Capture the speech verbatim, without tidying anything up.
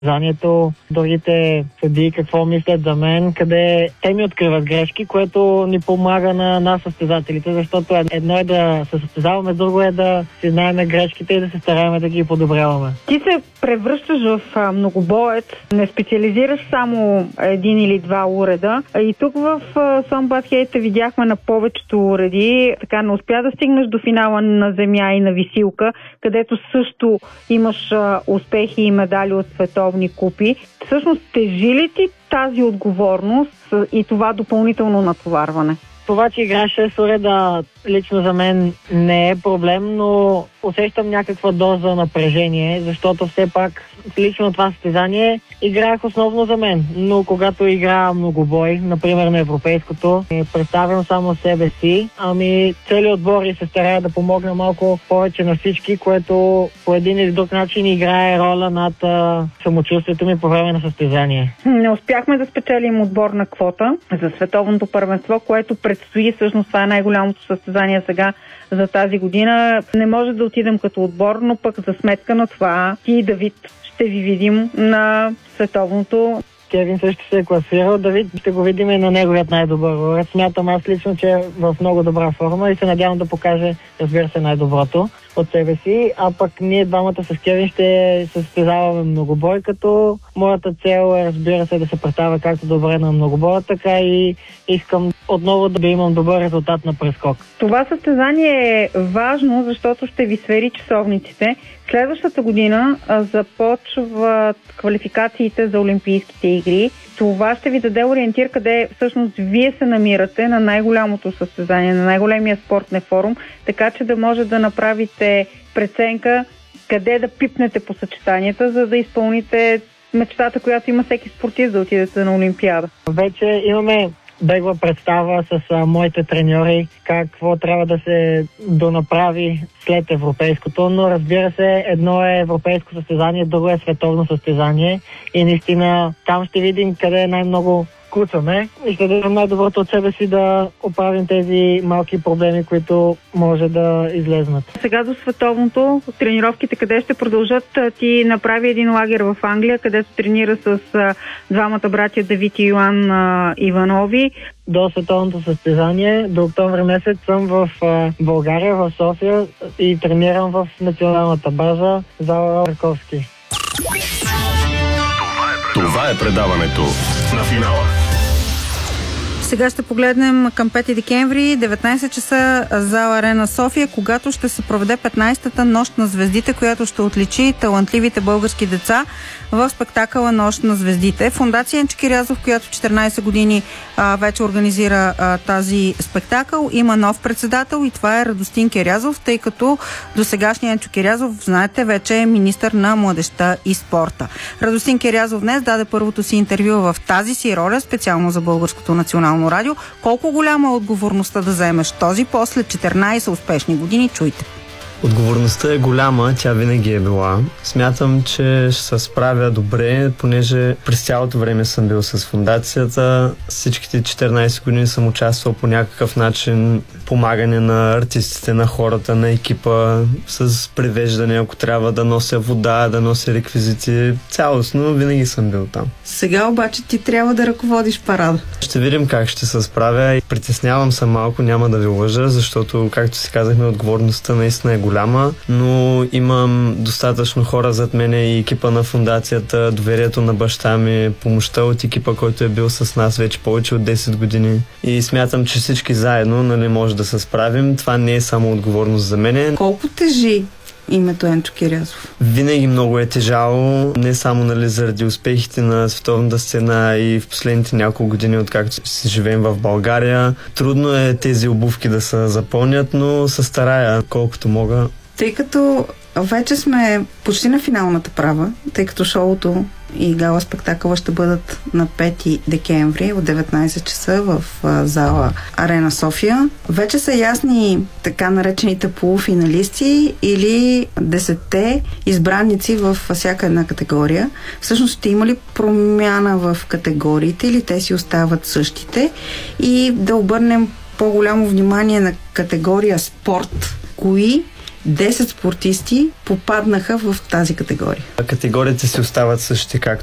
състезанието, другите съдии какво мислят за мен, къде те ми откриват грешки, което ни помага на нас състезателите, защото едно е да се състезаваме, друго е да си знаем грешките и да се стараем да ги подобряваме. Ти се превръщаш в многобоец, не специализираш само един или два уреда. И тук в Sombat Hate видяхме на повечето уреди. Така не успя да стигнеш до финала на земя и на висилка, където също имаш успехи и медали от световни купи. Всъщност тежи ли ти тази отговорност и това допълнително натоварване? Това, че играеш шест уреда, лично за мен не е проблем, но усещам някаква доза напрежение, защото все пак лично това състезание играех основно за мен. Но когато играя многобой, например на европейското, не представям само себе си, ами целият отбор и се старая да помогна малко повече на всички, което по един или друг начин играе роля над а, самочувствието ми по време на състезание. Не успяхме да спечелим отборна квота за световното първенство, което предстои. Всъщност това е най-голямото състезание сега за тази година. Не може да отидем като отбор, но пък за сметка на това ти и Давид ще ви видим на световното. Кевин също се е класирал. Давид ще го видим и на неговият най-добър уред. Смятам аз лично, че е в много добра форма и се надявам да покаже, разбира се, най-доброто от себе си. А пък ние двамата с Кевин ще се състезаваме многобой, като моята цел е, разбира се, да се представя както добре на многобоя, така и искам отново да имам добър резултат на прескок. Това състезание е важно, защото ще ви свери часовниците. Следващата година започват квалификациите за Олимпийските игри. Това ще ви даде ориентир къде всъщност вие се намирате на най-голямото състезание, на най-големия спортен форум, така че да може да направите преценка къде да пипнете по съчетанията, за да изпълните мечтата, която има всеки спортист, да отидете на Олимпиада. Вече имаме бегла представа с а, моите треньори какво трябва да се донаправи след европейското, но разбира се, едно е европейско състезание, друго е световно състезание и наистина там ще видим къде най-много куцаме и ще дадем най-доброто от себе си да оправим тези малки проблеми, които може да излезнат. Сега до световното, тренировките къде ще продължат? Ти направи един лагер в Англия, където тренира с а, двамата братя Давид и Йоан а, Иванови. До световното състезание, до октомври месец съм в а, България, в София и тренирам в националната база зала Раковски. Това е предаването на финала. Сега ще погледнем към пети декември, деветнайсет часа, зала Арена София, когато ще се проведе петнайсетата Нощ на звездите, която ще отличи талантливите български деца в спектакъла Нощ на звездите. Фондация Енчо Кирязов, която четиринайсет години а, вече организира а, тази спектакъл, има нов председател и това е Радостин Кирязов, тъй като досегашният Енчо Кирязов, знаете, вече е министър на младежта и спорта. Радостин Кирязов днес даде първото си интервю в тази си роля, специално за Българското национално радио. Колко голяма е отговорността да заемеш този пост след четиринайсет успешни години? Чуйте. Отговорността е голяма, тя винаги е била. Смятам, че ще се справя добре, понеже през цялото време съм бил с фондацията. Всичките четиринайсет години съм участвал по някакъв начин, помагане на артистите, на хората, на екипа, с превеждане, ако трябва да нося вода, да нося реквизити. Цялостно винаги съм бил там. Сега обаче ти трябва да ръководиш парада. Ще видим как ще се справя. Притеснявам се малко, няма да ви лъжа, защото, както си казахме, отговорността наистина е голяма, но имам достатъчно хора зад мене и екипа на фондацията, доверието на баща ми, помощта от екипа, който е бил с нас вече повече от десет години. И смятам, че всички заедно, нали, може да се справим. Това не е само отговорност за мене. Колко тежи името Енчо Кирязов? Винаги много е тежало, не само, нали, заради успехите на световната сцена и в последните няколко години, откакто си живеем в България. Трудно е тези обувки да се запълнят, но се старая колкото мога. Тъй като вече сме почти на финалната права, тъй като шоуто и гала спектакъла ще бъдат на пети декември от деветнайсет часа в а, зала Арена София. Вече са ясни така наречените полуфиналисти или десетте избранници в всяка една категория. Всъщност ще има ли промяна в категориите или те си остават същите? И да обърнем по-голямо внимание на категория спорт. Кои десет спортисти попаднаха в тази категория. Категориите си остават същите, както